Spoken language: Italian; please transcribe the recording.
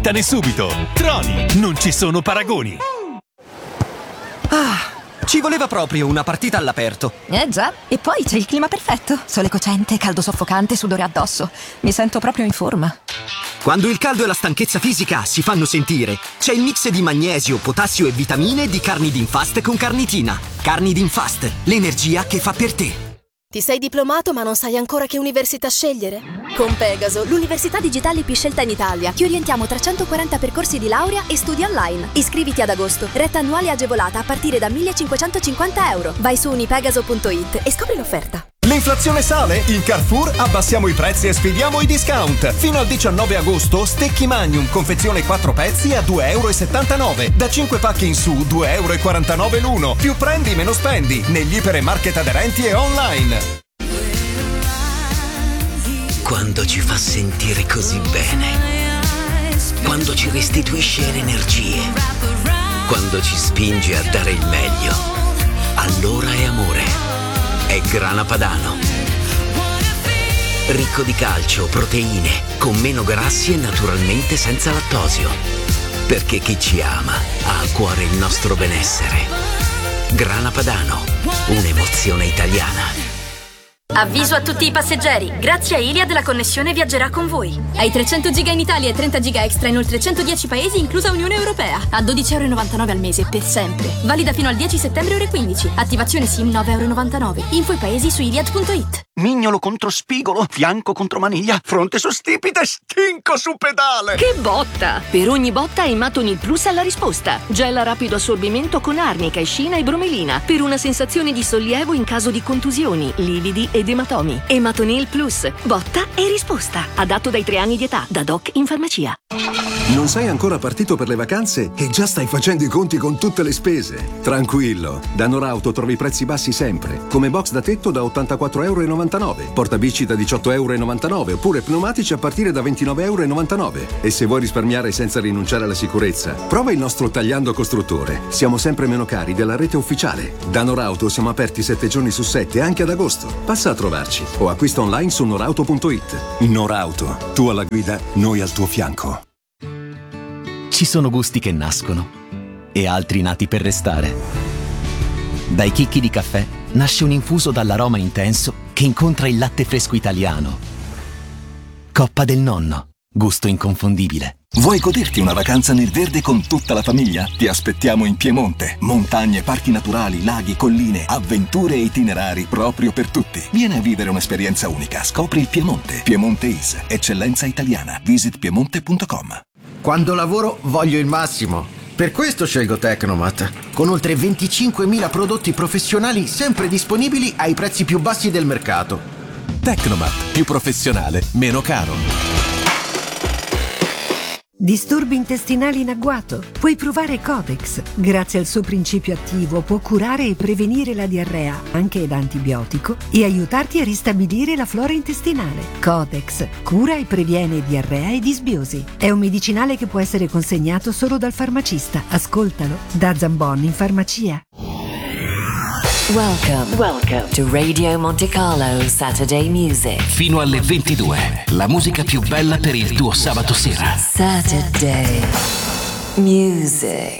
Speritane subito. Troni, non ci sono paragoni. Ci voleva proprio una partita all'aperto. Già, e poi c'è il clima perfetto. Sole cocente, caldo soffocante, sudore addosso. Mi sento proprio in forma. Quando il caldo e la stanchezza fisica si fanno sentire, c'è il mix di magnesio, potassio e vitamine di Carnidin Fast con carnitina. Carnidin Fast, l'energia che fa per te. Ti sei diplomato ma non sai ancora che università scegliere? Con Pegaso, l'università digitale più scelta in Italia, ti orientiamo tra 140 percorsi di laurea e studi online. Iscriviti ad agosto, retta annuale agevolata a partire da 1.550 euro. Vai su unipegaso.it e scopri l'offerta. L'inflazione sale? In Carrefour abbassiamo i prezzi e sfidiamo i discount. Fino al 19 agosto, Stecchi Magnum, confezione 4 pezzi a 2,79 euro. Da 5 pacchi in su, 2,49 euro l'uno. Più prendi, meno spendi. Negli iper e market aderenti e online. Quando ci fa sentire così bene. Quando ci restituisce le energie. Quando ci spinge a dare il meglio. Allora è amore. È Grana Padano. Ricco di calcio, proteine, con meno grassi e naturalmente senza lattosio. Perché chi ci ama ha a cuore il nostro benessere. Grana Padano, un'emozione italiana. Avviso a tutti i passeggeri, grazie a Iliad la connessione viaggerà con voi. Hai 300 giga in Italia e 30 giga extra in oltre 110 paesi, inclusa Unione Europea. A 12,99 € al mese, per sempre. Valida fino al 10 settembre ore 15. Attivazione SIM 9,99 €. Info i paesi su iliad.it. Mignolo contro spigolo, fianco contro maniglia, fronte su stipite, stinco su pedale. Che botta! Per ogni botta Ematonil Plus ha la risposta. Gel a rapido assorbimento con arnica, escina e bromelina. Per una sensazione di sollievo in caso di contusioni, lividi ed ematomi. Ematonil Plus. Botta e risposta. Adatto dai 3 anni di età. Da doc in farmacia. Non sei ancora partito per le vacanze e già stai facendo i conti con tutte le spese? Tranquillo, da Norauto trovi prezzi bassi sempre, come box da tetto da 84,99 €, portabici da 18,99 € oppure pneumatici a partire da 29,99 €. E se vuoi risparmiare senza rinunciare alla sicurezza, prova il nostro Tagliando Costruttore. Siamo sempre meno cari della rete ufficiale. Da Norauto siamo aperti 7 giorni su 7 anche ad agosto. Passa a trovarci o acquista online su norauto.it. Norauto, tu alla guida, noi al tuo fianco. Ci sono gusti che nascono e altri nati per restare. Dai chicchi di caffè nasce un infuso dall'aroma intenso che incontra il latte fresco italiano. Coppa del Nonno, gusto inconfondibile. Vuoi goderti una vacanza nel verde con tutta la famiglia? Ti aspettiamo in Piemonte. Montagne, parchi naturali, laghi, colline, avventure e itinerari proprio per tutti. Vieni a vivere un'esperienza unica. Scopri il Piemonte. Piemonte Is, eccellenza italiana. Visit piemonte.com. Quando lavoro voglio il massimo. Per questo scelgo Tecnomat, con oltre 25.000 prodotti professionali sempre disponibili ai prezzi più bassi del mercato. Tecnomat, più professionale, meno caro. Disturbi intestinali in agguato? Puoi provare Codex. Grazie al suo principio attivo può curare e prevenire la diarrea, anche da antibiotico, e aiutarti a ristabilire la flora intestinale. Codex cura e previene diarrea e disbiosi. È un medicinale che può essere consegnato solo dal farmacista. Ascoltalo da Zambon in farmacia. Welcome to Radio Monte Carlo Saturday Music. Fino alle 22, la musica più bella per il tuo sabato sera. Saturday Music.